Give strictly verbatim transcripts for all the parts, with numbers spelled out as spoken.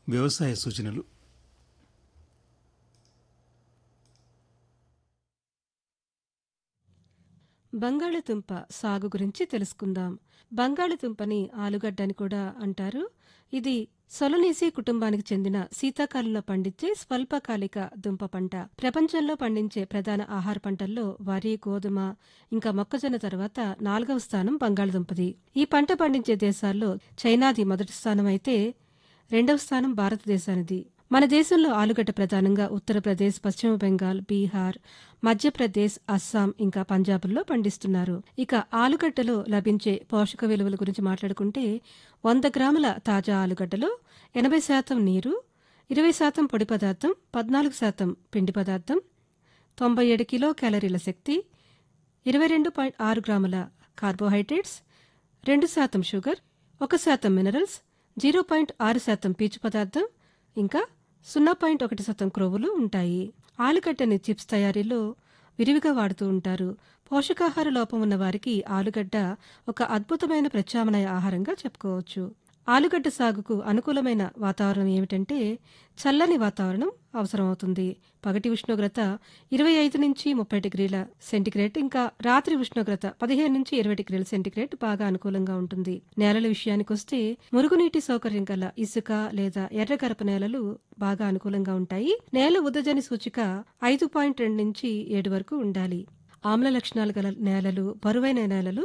వ్యవసాయ సూచనలు. బంగాళదుంప సాగు గురించి తెలుసుకుందాం. బంగాళదుంపని ఆలుగడ్డ అని కూడా అంటారు. ఇది సొలనేసి కుటుంబానికి చెందిన శీతాకాలంలో పండించే స్వల్పకాలిక దుంప పంట. ప్రపంచంలో పండించే ప్రధాన ఆహార పంటల్లో వరి, గోధుమ, ఇంకా మొక్కజొన్న తర్వాత నాలుగవ స్థానం బంగాళదుంపది. ఈ పంట పండించే దేశాల్లో చైనాది మొదటి స్థానం అయితే రెండవ స్థానం భారతదేశానిది. మన దేశంలో ఆలుగడ్డ ప్రధానంగా ఉత్తరప్రదేశ్, పశ్చిమ బెంగాల్, బీహార్, మధ్యప్రదేశ్, అస్సాం ఇంకా పంజాబ్లో పండిస్తున్నారు. ఇక ఆలుగడ్డలో లభించే పోషక విలువల గురించి మాట్లాడుకుంటే వంద గ్రాముల తాజా ఆలుగడ్డలో ఎనభై శాతం నీరు, ఇరవై శాతం పొడి పదార్థం, పద్నాలుగు శాతం పిండి పదార్థం, తొంభై ఏడు కిలో క్యాలరీల శక్తి, ఇరవై రెండు పాయింట్ ఆరు గ్రాముల కార్బోహైడ్రేట్స్, రెండు శాతం షుగర్, ఒక శాతం మినరల్స్, జీరో పాయింట్ ఆరు శాతం పీచు పదార్థం, ఇంకా సున్నా పాయింట్ ఒకటి శాతం క్రొవ్వులు ఉంటాయి. ఆలుగడ్డని చిప్స్ తయారీలో విరివిగా వాడుతూ ఉంటారు. పోషకాహార లోపం ఉన్న వారికి ఆలుగడ్డ ఒక అద్భుతమైన ప్రత్యామ్నాయ ఆహారంగా చెప్పుకోవచ్చు. ఆలుగడ్డ సాగుకు అనుకూలమైన వాతావరణం ఏమిటంటే చల్లని వాతావరణం అవసరమవుతుంది. పగటి ఉష్ణోగ్రత ఇరవై ఐదు నుంచి ముప్పై డిగ్రీల సెంటీగ్రేడ్, ఇంకా రాత్రి ఉష్ణోగ్రత పదిహేను నుంచి ఇరవై డిగ్రీల సెంటీగ్రేడ్ బాగా అనుకూలంగా ఉంటుంది. నేలల విషయానికొస్తే మురుగునీటి సౌకర్యం గల ఇసుక లేదా ఎర్రగరప నేలలు బాగా అనుకూలంగా ఉంటాయి. నేల ఉదజని సూచిక ఐదు పాయింట్ రెండు నుంచి ఏడు వరకు ఉండాలి. ఆమ్ల లక్షణాలు గల నేలలు, బరువైన నేలలు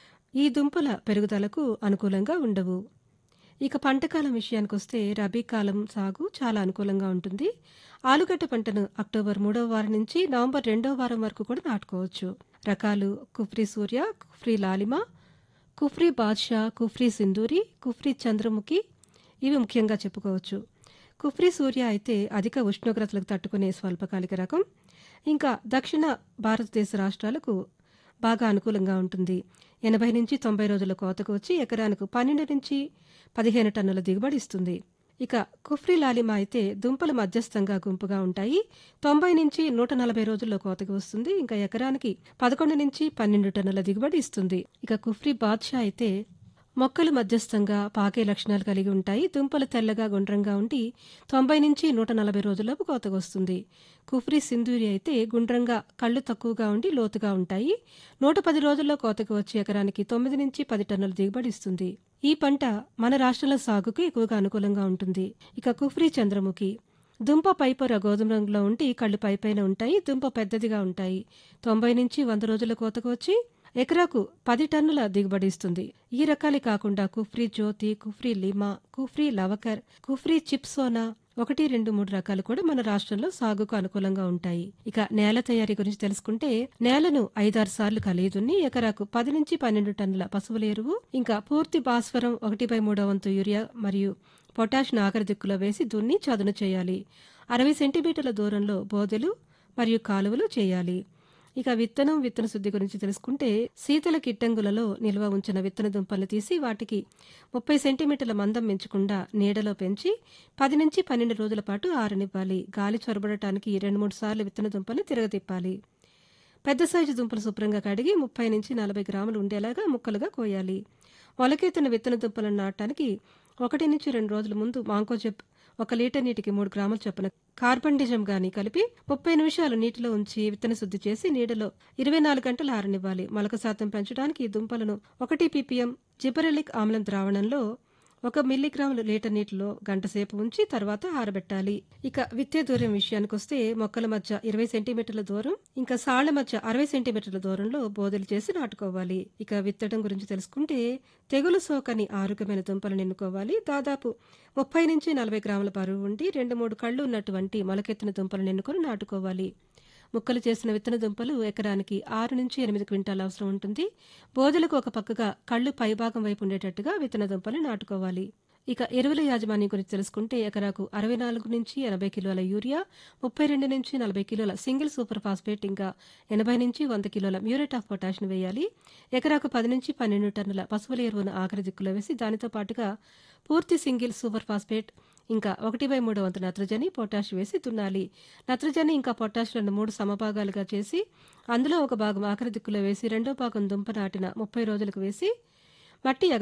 ఈ దుంపల పెరుగుదలకు అనుకూలంగా ఉండవు. ఇక పంటకాలం విషయానికొస్తే రబీ కాలం సాగు చాలా అనుకూలంగా ఉంటుంది. ఆలుగడ్డ పంటను అక్టోబర్ మూడవ వారం నుంచి నవంబర్ రెండవ వారం వరకు కూడా నాటుకోవచ్చు. రకాలు కుఫ్రీ సూర్య, కుఫ్రీ లాలిమ, కుఫ్రీ బాద్షా, కుఫ్రీ సింధూరి, కుఫ్రీ చంద్రముఖి ఇవి ముఖ్యంగా చెప్పుకోవచ్చు. కుఫ్రీ సూర్య అయితే అధిక ఉష్ణోగ్రతలకు తట్టుకునే స్వల్పకాలిక రకం. ఇంకా దక్షిణ భారతదేశ రాష్ట్రాలకు బాగా అనుకూలంగా ఉంటుంది. ఎనభై నుంచి తొంభై రోజుల కోతకు వచ్చి ఎకరానికి పన్నెండు నుంచి పదిహేను టన్నుల దిగుబడి ఇస్తుంది. ఇక కుఫ్రీ లాలిమ అయితే దుంపలు మధ్యస్థంగా గుంపుగా ఉంటాయి. తొంభై నుంచి నూట నలభై రోజుల్లో కోతకు వస్తుంది. ఇంకా ఎకరానికి పదకొండు నుంచి పన్నెండు టన్నుల దిగుబడి ఇస్తుంది. ఇక కుఫ్రీ బాద్షా అయితే మొక్కలు మధ్యస్థంగా పాకే లక్షణాలు కలిగి ఉంటాయి. దుంపలు తెల్లగా గుండ్రంగా ఉండి తొంభై నుంచి నూట నలభై రోజుల్లోపు కోతకు వస్తుంది. కుఫ్రీ సింధూరి అయితే గుండ్రంగా, కళ్ళు తక్కువగా ఉండి లోతుగా ఉంటాయి. నూట పది రోజుల్లో కోతకు వచ్చి ఎకరానికి తొమ్మిది నుంచి పది టన్నుల దిగుబడి ఇస్తుంది. ఈ పంట మన రాష్ట్రాల సాగుకు ఎక్కువగా అనుకూలంగా ఉంటుంది. ఇక కుఫ్రీ చంద్రముఖి దుంప పైపొర గోధుమ రంగులో ఉండి కళ్ళు పైపైన ఉంటాయి. దుంప పెద్దదిగా ఉంటాయి. తొంభై నుంచి వంద రోజుల కోతకు వచ్చి ఎకరాకు పది టన్నుల దిగుబడి ఇస్తుంది. ఈ రకాలే కాకుండా కుఫ్రీ జ్యోతి, కుఫ్రీ లిమా, కుఫ్రీ లవకర్, కుఫ్రీ చిప్సోనా ఒకటి రెండు మూడు రకాలు కూడా మన రాష్ట్రంలో సాగుకు అనుకూలంగా ఉంటాయి. ఇక నేల తయారీ గురించి తెలుసుకుంటే నేలను ఐదారు సార్లు కలిదున్ని ఎకరాకు పది నుంచి పన్నెండు టన్నుల పశువుల ఎరువు, ఇంకా పూర్తి భాస్వరం ఒకటి బై మూడో వంతు యూరియా మరియు పొటాష్ ఆఖరి దిక్కులో వేసి దున్ని చదును చేయాలి. అరవై సెంటీమీటర్ల దూరంలో బోదెలు మరియు కాలువలు చేయాలి. ఇక విత్తనం, విత్తన శుద్ధి గురించి తెలుసుకుంటే శీతల కిట్టంగులలో నిల్వ ఉంచిన విత్తన దుంపలు తీసి వాటికి ముప్పై సెంటీమీటర్ల మందం పెంచకుండా నీడలో పెంచి పది నుంచి పన్నెండు రోజుల పాటు ఆరనివ్వాలి. గాలి చొరబడటానికి రెండు మూడు సార్లు విత్తన దుంపలు తిరగతిప్పాలి. పెద్ద సైజు దుంపలు శుభ్రంగా కడిగి ముప్పై నుంచి నలభై గ్రాములు ఉండేలాగా ముక్కలుగా కోయాలి. మొలకెత్తిన విత్తన దుంపలను నాటడానికి ఒకటి నుంచి రెండు రోజుల ముందు మాంకోజెబ్ ఒక లీటర్ నీటికి మూడు గ్రాముల చొప్పున కార్బండిజం గాని కలిపి ముప్పై నిమిషాలు నీటిలో ఉంచి విత్తన శుద్ధి చేసి నీడలో ఇరవై నాలుగు గంటలు ఆరనివ్వాలి. మొలక శాతం పెంచడానికి ఈ దుంపలను ఒకటి పీపీఎం జిబరెలిక్ ఆమ్లం ద్రావణంలో ఒక మిల్లీగ్రాములు లీటర్ నీటిలో గంట సేపు ఉంచి తర్వాత ఆరబెట్టాలి. ఇక విత్తే దూరం విషయానికొస్తే మొక్కల మధ్య ఇరవై సెంటీమీటర్ల దూరం, ఇంకా సాళ్ల మధ్య అరవై సెంటీమీటర్ల దూరంలో బోదెలు చేసి నాటుకోవాలి. ఇక విత్తడం గురించి తెలుసుకుంటే తెగులు సోకని ఆరోగ్యమైన దుంపలను ఎన్నుకోవాలి. దాదాపు ముప్పై నుంచి నలభై గ్రాముల బరువు ఉండి రెండు మూడు కళ్ళు ఉన్నటువంటి మొలకెత్తిన దుంపలను ఎన్నుకొని నాటుకోవాలి. ముక్కలు చేసిన విత్తన దుంపలు ఎకరానికి ఆరు నుంచి ఎనిమిది క్వింటాల అవసరం ఉంటుంది. బోదెలకు ఒక పక్కగా కళ్ళు పైభాగం వైపు ఉండేటట్టుగా విత్తన దుంపలు నాటుకోవాలి. ఇక ఎరువుల యాజమాన్యం గురించి తెలుసుకుంటే ఎకరాకు అరవై నాలుగు నుంచి ఎనభై కిలోల యూరియా, ముప్పై రెండు నుంచి నలభై కిలోల సింగిల్ సూపర్ ఫాస్ఫేట్, ఇంకా ఎనభై నుంచి వంద కిలోల మ్యూరేట్ ఆఫ్ పొటాష్ను వేయాలి. ఎకరాకు పది నుంచి పన్నెండు టన్నుల పశువుల ఎరువును ఆఖరి దిక్కులో వేసి దానితో పాటుగా పూర్తి సింగిల్ సూపర్ ఫాస్ఫేట్, ఇంకా ఒకటి బై మూడో వంతు నత్రజని, పొటాష్ వేసి దున్నాలి. నత్రజని ఇంకా పొటాష్లను మూడు సమభాగాలుగా చేసి అందులో ఒక భాగం ఆఖరి దిక్కులో వేసి రెండో భాగం దుంప నాటిన ముప్పై రోజులకు వేసి మట్టి